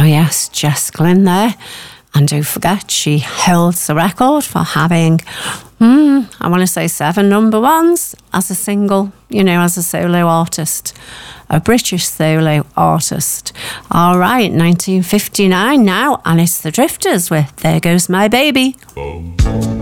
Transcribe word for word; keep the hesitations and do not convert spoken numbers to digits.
yes, Jess Glynne there. And don't forget, she holds the record for having, mm, I want to say seven number ones as a single, you know, as a solo artist, a British solo artist. All right, nineteen fifty-nine now, and it's the Drifters with There Goes My Baby.